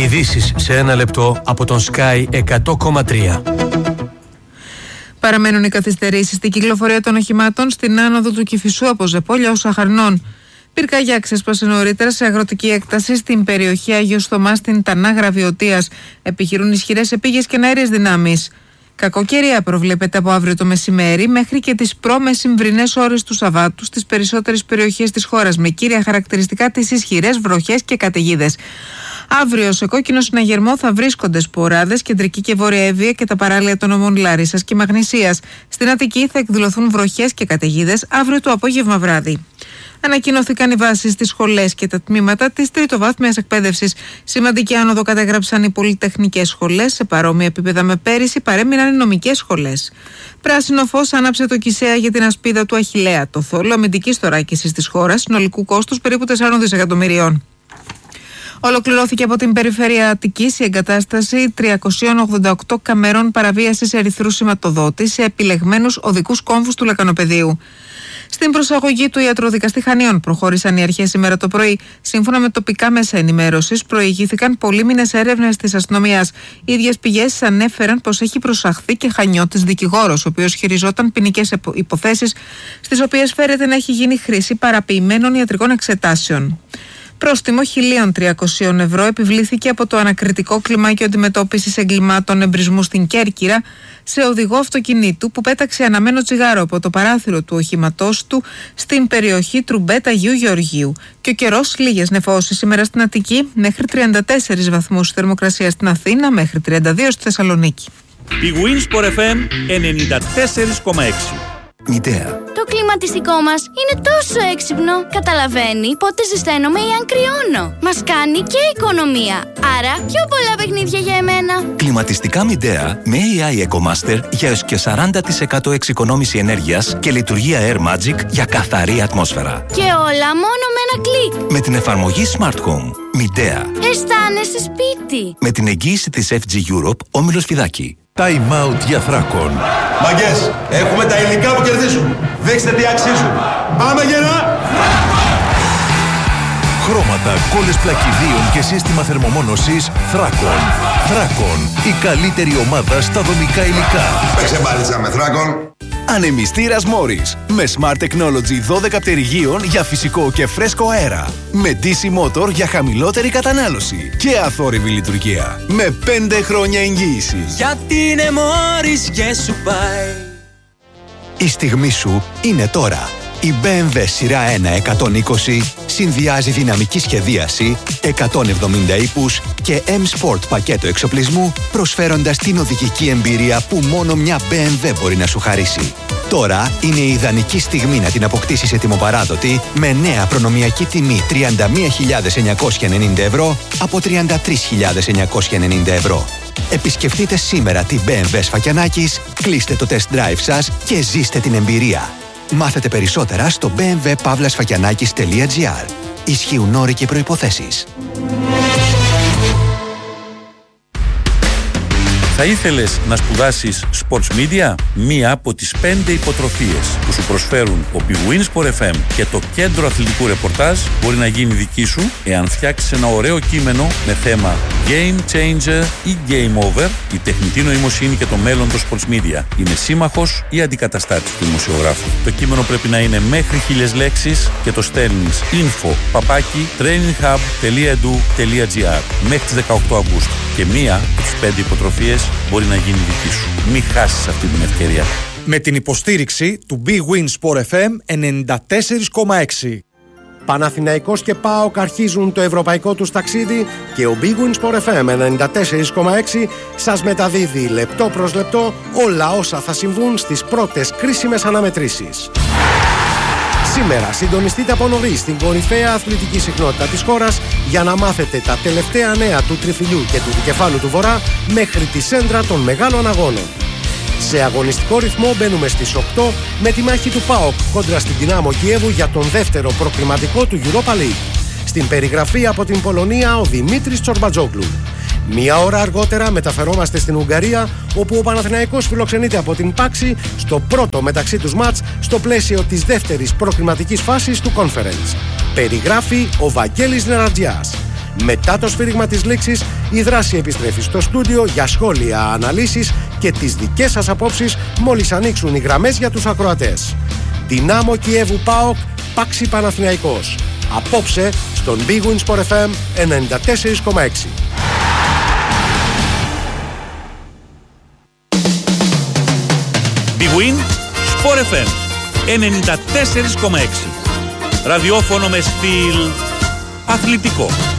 Ειδήσεις σε ένα λεπτό από τον Sky 100,3. Παραμένουν οι καθυστερήσεις στην κυκλοφορία των οχημάτων στην άνοδο του Κηφισού από Ζεπόλια ως Αχαρνών. Πυρκαγιά ξέσπασε νωρίτερα σε αγροτική έκταση στην περιοχή Άγιος Θωμάς στην Τανά Γραβιωτίας. Επιχειρούν ισχυρές επίγειες και αέριες δυνάμεις. Κακοκαιρία προβλέπεται από αύριο το μεσημέρι μέχρι και τις προμεσημβρινές ώρες του Σαββάτου στις περισσότερες περιοχές της χώρας, με κύρια χαρακτηριστικά τις ισχυρές βροχές και καταιγίδες. Αύριο σε κόκκινο συναγερμό θα βρίσκονται σποράδες, κεντρική και βόρεια Εύβοια και τα παράλια των νομών Λάρισσας και Μαγνησίας. Στην Αττική θα εκδηλωθούν βροχές και καταιγίδες αύριο το απόγευμα βράδυ. Ανακοινώθηκαν οι βάσεις στις σχολές και τα τμήματα της τριτοβάθμιας εκπαίδευσης. Σημαντική άνοδο καταγράψαν οι πολυτεχνικές σχολές. Σε παρόμοια επίπεδα με πέρυσι παρέμειναν οι νομικές σχολές. Πράσινο φως άναψε το Κισέα για την ασπίδα του Αχιλλέα, το θόλο αμυντικής θωράκισης της χώρας, συνολικού κόστους περίπου 4 δισεκατομμυρίων. Ολοκληρώθηκε από την περιφέρεια Αττικής η εγκατάσταση 388 καμερών παραβίασης ερυθρού σηματοδότη σε επιλεγμένους οδικούς κόμβους του Λεκανοπεδίου. Στην προσαγωγή του ιατροδικαστή Χανίων προχώρησαν οι αρχές σήμερα το πρωί. Σύμφωνα με τοπικά μέσα ενημέρωσης, προηγήθηκαν πολύμηνες έρευνες της αστυνομίας. Οι ίδιες πηγές ανέφεραν πως έχει προσαχθεί και Χανιώτης δικηγόρος, ο οποίος χειριζόταν ποινικές υποθέσεις, στις οποίες φέρεται να έχει γίνει χρήση παραποιημένων ιατρικών εξετάσεων. Πρόστιμο 1.300 ευρώ επιβλήθηκε από το ανακριτικό κλιμάκιο αντιμετώπισης εγκλημάτων εμπρισμού στην Κέρκυρα σε οδηγό αυτοκινήτου που πέταξε αναμένο τσιγάρο από το παράθυρο του οχήματός του στην περιοχή Τρουμπέτα Αγίου Γεωργίου. Και ο καιρός, λίγες νεφώσεις σήμερα στην Αττική, μέχρι 34 βαθμούς θερμοκρασία στην Αθήνα, μέχρι 32 στη Θεσσαλονίκη. Η Winsport FM 94,6. Μητέα. Το κλιματιστικό μας είναι τόσο έξυπνο. Καταλαβαίνει πότε ζεσταίνομαι ή αν κρυώνω. Μας κάνει και οικονομία. Άρα πιο πολλά παιχνίδια για εμένα. Κλιματιστικά Μητέα με AI EcoMaster για έως και 40% εξοικονόμηση ενέργειας και λειτουργία Air Magic για καθαρή ατμόσφαιρα. Και όλα μόνο με ένα κλικ. Με την εφαρμογή Smart Home. Μητέα. Αισθάνεσαι σπίτι. Με την εγγύηση της FG Europe, Όμιλος Φιδάκη. Time out για Θράκον. Μαγκές, έχουμε τα υλικά που κερδίζουν. Δείξτε τι αξίζουν. Πάμε γερά! Χρώματα, κόλλες πλακιδίων και σύστημα θερμομόνωσης Θράκον. Θράκον, η καλύτερη ομάδα στα δομικά υλικά. Παίξε μπάλιτσα με Θράκον. Ανεμιστήρας Morris με Smart Technology 12 πτερυγίων για φυσικό και φρέσκο αέρα. Με DC Motor για χαμηλότερη κατανάλωση και αθόρυβη λειτουργία. Με 5 χρόνια εγγύηση. Γιατί είναι Morris και σου πάει. Η στιγμή σου είναι τώρα. Η BMW σειρά 1 120 συνδυάζει δυναμική σχεδίαση, 170 ύπους και M-Sport πακέτο εξοπλισμού, προσφέροντας την οδηγική εμπειρία που μόνο μια BMW μπορεί να σου χαρίσει. Τώρα είναι η ιδανική στιγμή να την αποκτήσεις ετοιμοπαράδοτη με νέα προνομιακή τιμή 31.990 ευρώ από 33.990 ευρώ. Επισκεφτείτε σήμερα την BMW Σφακιανάκης, κλείστε το test drive σας και ζήστε την εμπειρία. Μάθετε περισσότερα στο bmwpavlasfakianakis.gr. Ισχύουν όροι και προϋποθέσεις. Θα ήθελες να σπουδάσεις Sports Media? Μία από τις 5 υποτροφίες που σου προσφέρουν ο Big Win Sport FM και το Κέντρο Αθλητικού Ρεπορτάζ μπορεί να γίνει δική σου εάν φτιάξεις ένα ωραίο κείμενο με θέμα Game Changer ή Game Over. Η τεχνητή νοημοσύνη και το μέλλον των Sports Media είναι σύμμαχος ή αντικαταστάτης του δημοσιογράφου. Το κείμενο πρέπει να είναι μέχρι 1000 λέξεις και το στέλνεις info@traininghub.edu.gr μέχρι τις 18 Αυγούστου. Και μία από τις 5 υποτροφίες μπορεί να γίνει δική σου. Μην χάσεις αυτή την ευκαιρία. Με την υποστήριξη του Big Win Sport FM 94,6. Παναθηναϊκός και ΠΑΟΚ αρχίζουν το ευρωπαϊκό τους ταξίδι και ο Big Win Sport FM 94,6 σας μεταδίδει λεπτό προς λεπτό όλα όσα θα συμβούν στις πρώτες κρίσιμες αναμετρήσεις. Σήμερα συντονιστείτε από νωρίς στην κορυφαία αθλητική συχνότητα της χώρας για να μάθετε τα τελευταία νέα του Τριφυλιού και του Δικεφάλου του Βορρά μέχρι τη σέντρα των μεγάλων αγώνων. Σε αγωνιστικό ρυθμό μπαίνουμε στις 8 με τη μάχη του ΠΑΟΚ κόντρα στην Δυνάμο Κιέβου για τον δεύτερο προκριματικό του Europa League. Στην περιγραφή από την Πολωνία ο Δημήτρης Τσορμπατζόγλου. Μία ώρα αργότερα μεταφερόμαστε στην Ουγγαρία, όπου ο Παναθηναϊκός φιλοξενείται από την Πάξη στο πρώτο μεταξύ τους μάτς στο πλαίσιο της δεύτερης προκριματικής φάσης του Conference. Περιγράφει ο Βαγγέλης Νερατζιάς. Μετά το σφύριγμα της λήξης, η δράση επιστρέφει στο στούντιο για σχόλια, αναλύσεις και τις δικές σας απόψεις μόλις ανοίξουν οι γραμμές για τους ακροατές. Δυνάμο Κιέβου ΠΑΟΚ, Πάξι Παναθηναϊκός. Απόψε στον Big Win Sport FM 94,6. Big Win Sport FM 94,6. Ραδιόφωνο με στυλ αθλητικό.